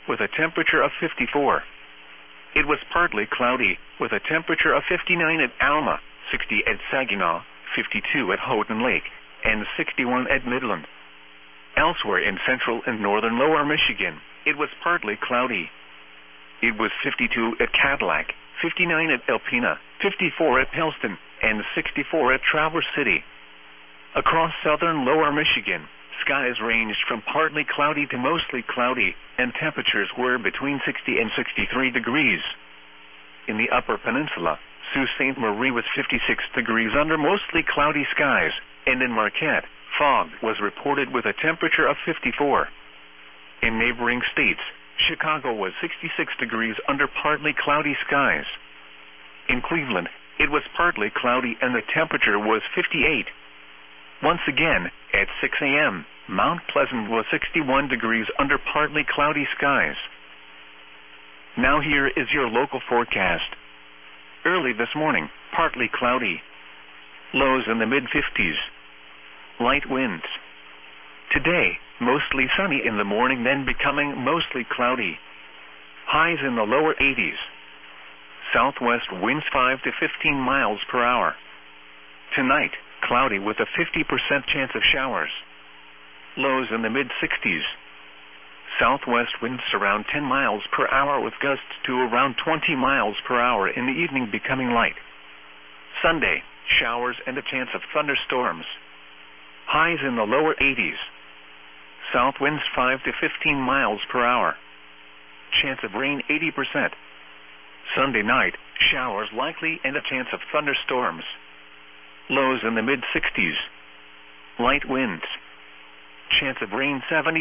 with a temperature of 54. It was partly cloudy, with a temperature of 59 at Alma, 60 at Saginaw, 52 at Houghton Lake, and 61 at Midland. Elsewhere in central and northern lower Michigan, it was partly cloudy. It was 52 at Cadillac, 59 at Alpena, 54 at Pellston, and 64 at Traverse City. Across southern lower Michigan, skies ranged from partly cloudy to mostly cloudy, and temperatures were between 60 and 63 degrees. In the upper peninsula, Sault Ste. Marie was 56 degrees under mostly cloudy skies, and in Marquette, fog was reported with a temperature of 54. In neighboring states, Chicago was 66 degrees under partly cloudy skies. In Cleveland, it was partly cloudy and the temperature was 58. Once again, at 6 a.m., Mount Pleasant was 61 degrees under partly cloudy skies. Now here is your local forecast. Early this morning, partly cloudy. Lows in the mid-50s. Light winds. Today, mostly sunny in the morning, then becoming mostly cloudy. Highs in the lower 80s. Southwest winds 5 to 15 miles per hour. Tonight, cloudy with a 50% chance of showers. Lows in the mid-60s. Southwest winds around 10 miles per hour with gusts to around 20 miles per hour in the evening, becoming light. Sunday, showers and a chance of thunderstorms. Highs in the lower 80s. South winds 5 to 15 miles per hour. Chance of rain 80%. Sunday night, showers likely and a chance of thunderstorms. Lows in the mid-60s. Light winds. Chance of rain 70%.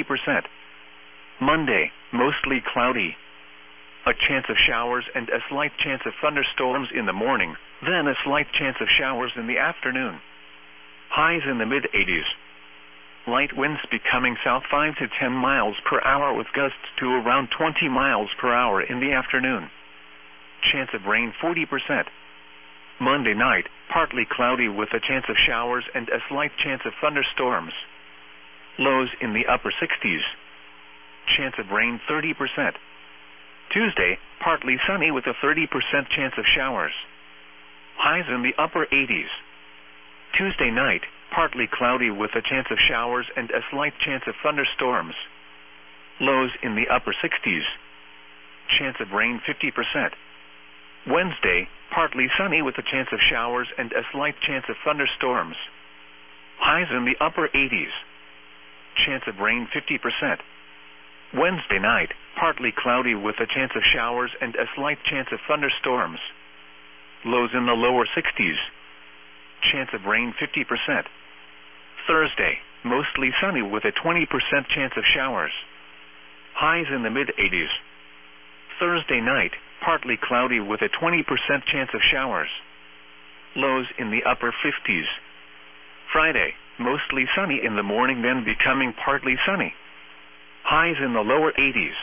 Monday, mostly cloudy. A chance of showers and a slight chance of thunderstorms in the morning, then a slight chance of showers in the afternoon. Highs in the mid-80s. Light winds becoming south 5 to 10 miles per hour with gusts to around 20 miles per hour in the afternoon. Chance of rain 40%. Monday night, partly cloudy with a chance of showers and a slight chance of thunderstorms. Lows in the upper 60s. Chance of rain 30%. Tuesday, partly sunny with a 30% chance of showers. Highs in the upper 80s. Tuesday night, partly cloudy with a chance of showers and a slight chance of thunderstorms. Lows in the upper 60s. Chance of rain 50%. Wednesday, partly sunny with a chance of showers and a slight chance of thunderstorms. Highs in the upper 80s. Chance of rain 50%. Wednesday night, partly cloudy with a chance of showers and a slight chance of thunderstorms. Lows in the lower 60s. Chance of rain 50%. Thursday, mostly sunny with a 20% chance of showers. Highs in the mid-80s. Thursday night, partly cloudy with a 20% chance of showers. Lows in the upper 50s. Friday, mostly sunny in the morning, then becoming partly sunny. Highs in the lower 80s.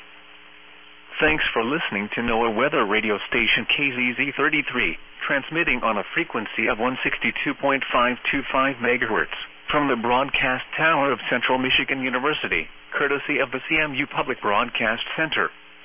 Thanks for listening to NOAA Weather Radio Station KZZ33, transmitting on a frequency of 162.525 MHz from the broadcast tower of Central Michigan University, courtesy of the CMU Public Broadcast Center.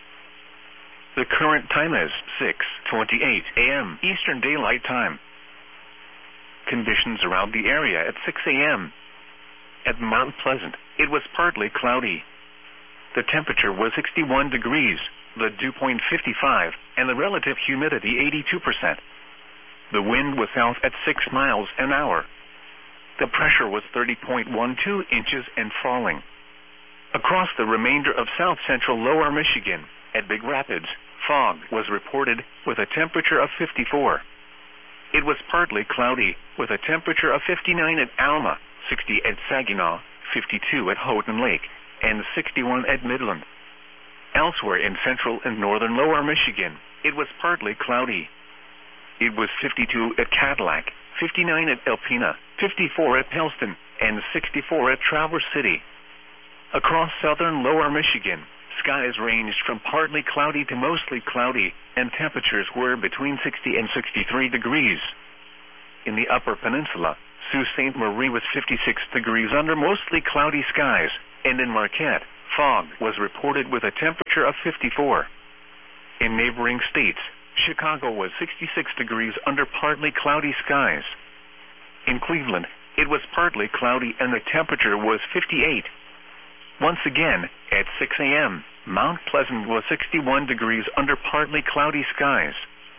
The current time is 6:28 a.m. Eastern Daylight Time. Conditions around the area at 6 a.m. At Mount Pleasant, it was partly cloudy. The temperature was 61 degrees, the dew point 55, and the relative humidity 82%. The wind was south at 6 miles an hour. The pressure was 30.12 inches and falling. Across the remainder of south-central lower Michigan, at Big Rapids, fog was reported with a temperature of 54. It was partly cloudy with a temperature of 59 at Alma, 60 at Saginaw, 52 at Houghton Lake, and 61 at Midland. Elsewhere in central and northern lower Michigan, it was partly cloudy. It was 52 at Cadillac, 59 at Alpena, 54 at Pellston, and 64 at Traverse City. Across southern lower Michigan, skies ranged from partly cloudy to mostly cloudy, and temperatures were between 60 and 63 degrees. In the upper peninsula, Sault Ste. Marie was 56 degrees under mostly cloudy skies, and in Marquette, fog was reported with a temperature of 54. In neighboring states, Chicago was 66 degrees under partly cloudy skies. In Cleveland, it was partly cloudy and the temperature was 58. Once again, at 6 a.m., Mount Pleasant was 61 degrees under partly cloudy skies.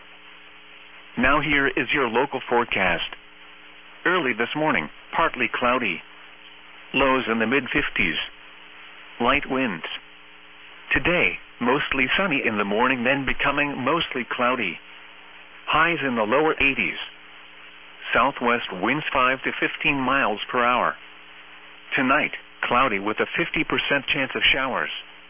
Now here is your local forecast. Early this morning, partly cloudy. Lows in the mid-50s. Light winds. Today, mostly sunny in the morning, then becoming mostly cloudy. Highs in the lower 80s. Southwest winds 5 to 15 miles per hour. Tonight, cloudy with a 50% chance of showers.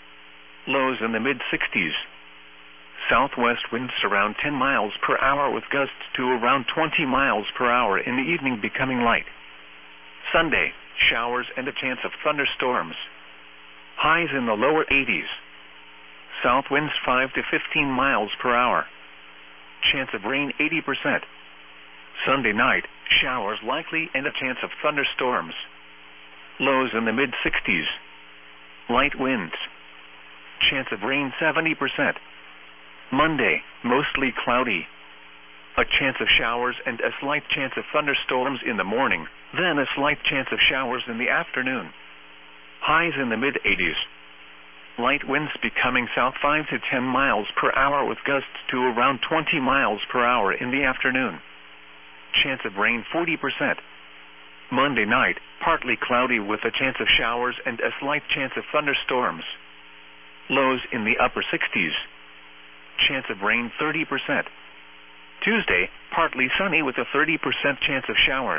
Lows in the mid-60s. Southwest winds around 10 miles per hour with gusts to around 20 miles per hour in the evening, becoming light. Sunday, showers and a chance of thunderstorms. Highs in the lower 80s. South winds 5 to 15 miles per hour. Chance of rain 80%. Sunday night, showers likely and a chance of thunderstorms. Lows in the mid-60s. Light winds. Chance of rain 70%. Monday, mostly cloudy. A chance of showers and a slight chance of thunderstorms in the morning, then a slight chance of showers in the afternoon. Highs in the mid-80s. Light winds becoming south 5 to 10 miles per hour with gusts to around 20 miles per hour in the afternoon. Chance of rain 40%. Monday night, partly cloudy with a chance of showers and a slight chance of thunderstorms. Lows in the upper 60s. Chance of rain 30%. Tuesday, partly sunny with a 30% chance of showers.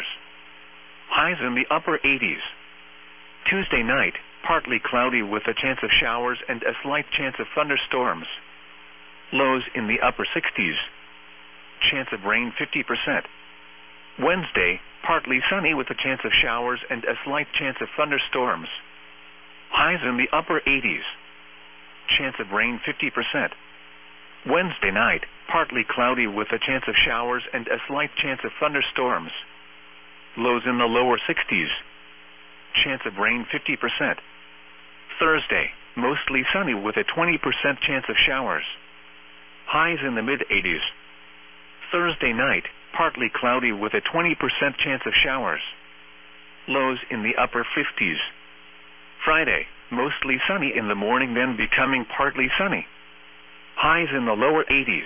Highs in the upper 80s. Tuesday night, partly cloudy with a chance of showers and a slight chance of thunderstorms. Lows in the upper 60s. Chance of rain 50%. Wednesday, partly sunny with a chance of showers and a slight chance of thunderstorms. Highs in the upper 80s. Chance of rain 50%. Wednesday night, partly cloudy with a chance of showers and a slight chance of thunderstorms. Lows in the lower 60s. Chance of rain 50%. Thursday, mostly sunny with a 20% chance of showers. Highs in the mid-80s. Thursday night, partly cloudy with a 20% chance of showers. Lows in the upper 50s. Friday, mostly sunny in the morning, then becoming partly sunny. Highs in the lower 80s.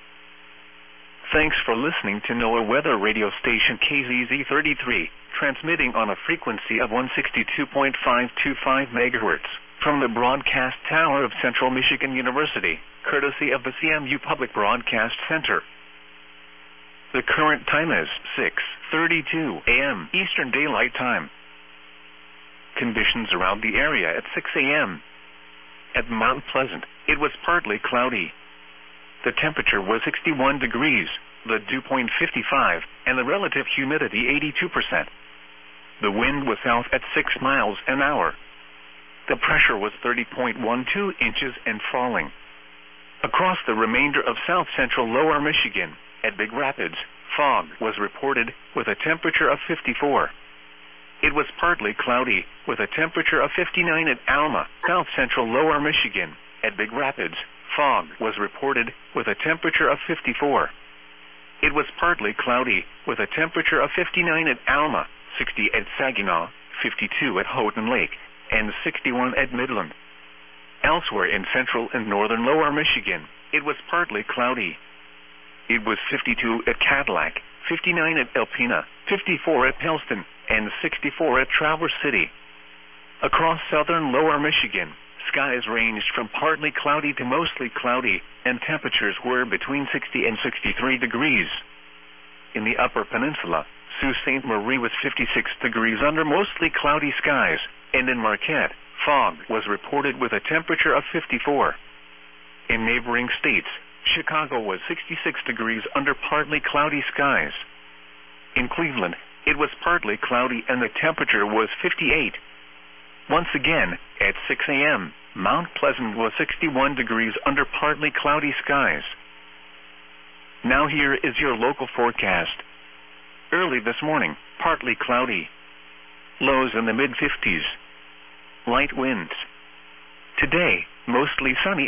Thanks for listening to NOAA weather radio station KZZ33, transmitting on a frequency of 162.525 MHz from the broadcast tower of Central Michigan University, courtesy of the CMU Public Broadcast Center. The current time is 6:32 a.m. Eastern Daylight Time. Conditions around the area at 6 a.m. At Mount Pleasant, it was partly cloudy. The temperature was 61 degrees, the dew point 55, and the relative humidity 82%. The wind was south at 6 miles an hour. The pressure was 30.12 inches and falling. Across the remainder of south-central lower Michigan, at Big Rapids, fog was reported with a temperature of 54. It was partly cloudy with a temperature of 59 at Alma, south-central lower Michigan. At Big Rapids, fog was reported with a temperature of 54. It was partly cloudy with a temperature of 59 at Alma, 60 at Saginaw, 52 at Houghton Lake, and 61 at Midland. Elsewhere in central and northern lower Michigan, it was partly cloudy. It was 52 at Cadillac, 59 at Alpena, 54 at Helston, and 64 at Traverse City. Across southern lower Michigan, skies ranged from partly cloudy to mostly cloudy, and temperatures were between 60 and 63 degrees. In the upper peninsula, Sault Ste. Marie was 56 degrees under mostly cloudy skies, and in Marquette, fog was reported with a temperature of 54. In neighboring states, Chicago was 66 degrees under partly cloudy skies. In Cleveland, it was partly cloudy and the temperature was 58. Once again, at 6 a.m., Mount Pleasant was 61 degrees under partly cloudy skies. Now here is your local forecast. Early this morning, partly cloudy. Lows in the mid-50s. Light winds. Today, mostly sunny